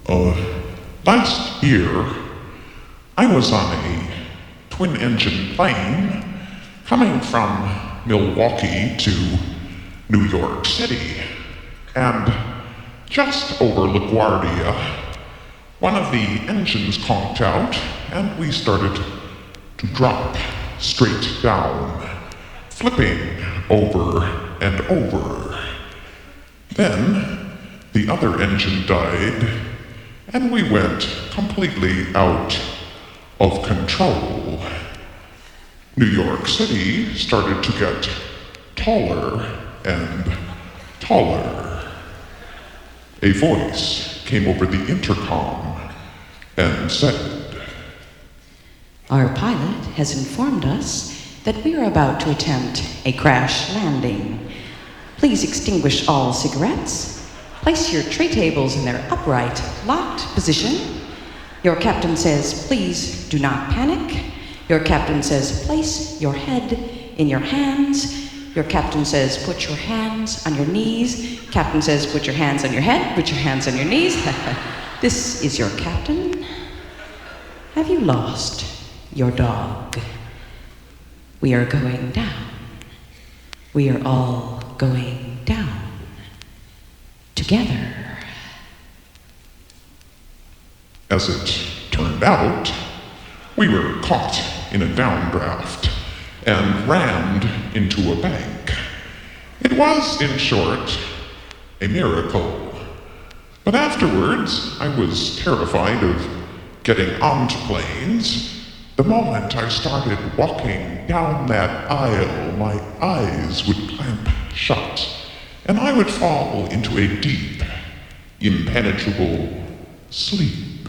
Uh, Last year, I was on a twin-engine plane coming from Milwaukee to New York City, and just over LaGuardia, one of the engines conked out, and we started to drop straight down, flipping over and over. Then the other engine died, and we went completely out of control. New York City started to get taller and taller. A voice came over the intercom and said, "Our pilot has informed us that we are about to attempt a crash landing. Please extinguish all cigarettes. Place your tray tables in their upright, locked position. Your captain says, please do not panic. Your captain says, place your head in your hands. Your captain says, put your hands on your knees. Captain says, put your hands on your head, put your hands on your knees. This is your captain. Have you lost your dog? We are going down. We are all going down. Together." As it turned out, we were caught in a downdraft and rammed into a bank. It was, in short, a miracle. But afterwards, I was terrified of getting onto planes. The moment I started walking down that aisle, my eyes would clamp shut, and I would fall into a deep, impenetrable sleep.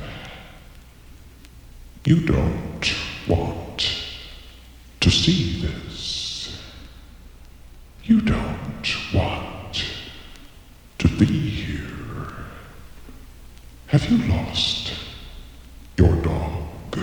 You don't want to see this. You don't want to be here. Have you lost your dog?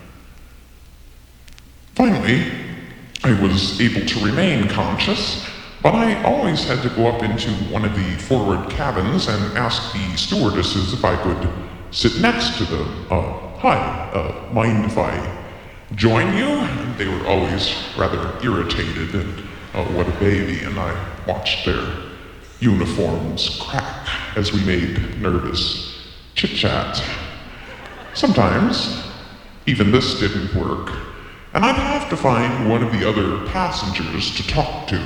Finally, I was able to remain conscious, but I always had to go up into one of the forward cabins and ask the stewardesses if I could sit next to them. Hi, mind if I join you? And they were always rather irritated and, what a baby, and I watched their uniforms crack as we made nervous chit-chat. Sometimes, even this didn't work, and I'd have to find one of the other passengers to talk to.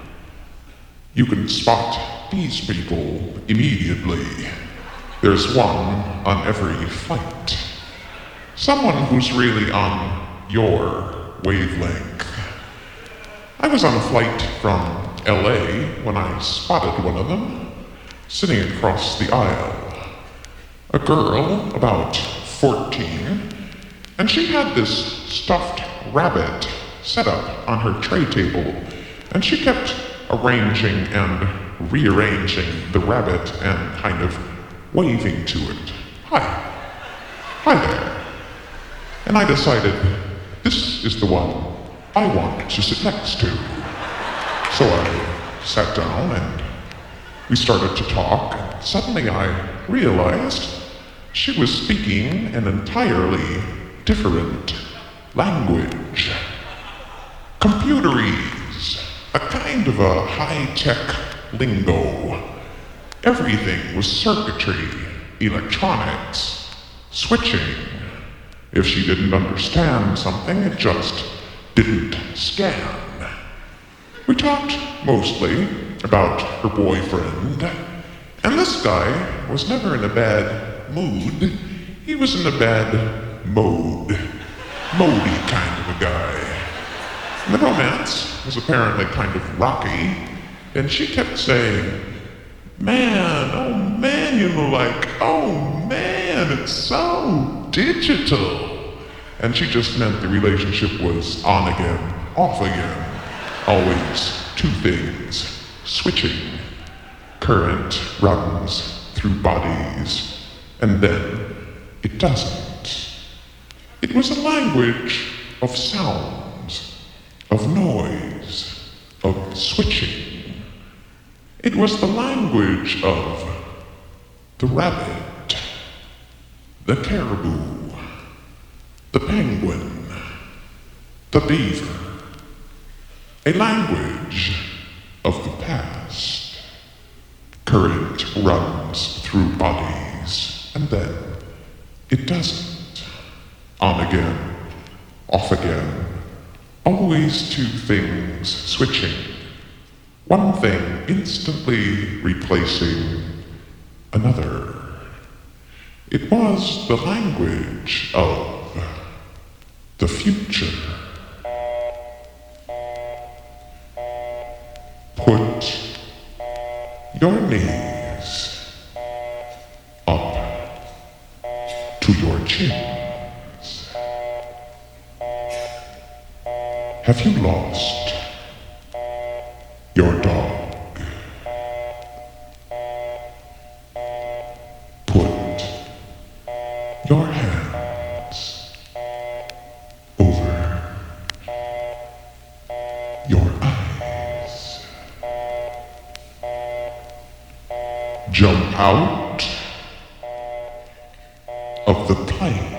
You can spot these people immediately. There's one on every flight. Someone who's really on your wavelength. I was on a flight from LA when I spotted one of them, sitting across the aisle. A girl, about 14, and she had this stuffed rabbit set up on her tray table, and she kept arranging and rearranging the rabbit and kind of waving to it. Hi there. And I decided, this is the one I want to sit next to. So I sat down and we started to talk, and suddenly I realized she was speaking an entirely different language. Computerese, a kind of a high-tech lingo. Everything was circuitry, electronics, switching. If she didn't understand something, it just didn't scan. We talked mostly about her boyfriend, and this guy was never in a bad mood. He was in a bad mode. Mody kind of a guy. And the romance was apparently kind of rocky, and she kept saying, man, oh man, it's so digital. And she just meant the relationship was on again, off again. Always two things, switching. Current runs through bodies, and then it doesn't. It was a language of sounds, of noise, of switching. It was the language of the rabbit. the caribou, the penguin, the beaver, a language of the past. Current runs through bodies, and then it doesn't. On again, off again, always two things switching. One thing instantly replacing another. It was the language of the future. Put your knees up to your chins. Have you lost your dog? Put your hands over your eyes. Jump out of the plane.